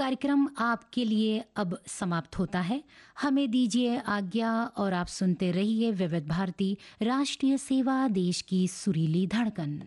कार्यक्रम आपके लिए अब समाप्त होता है। हमें दीजिए आज्ञा और आप सुनते रहिए विविध भारती राष्ट्रीय सेवा, देश की सुरीली धड़कन।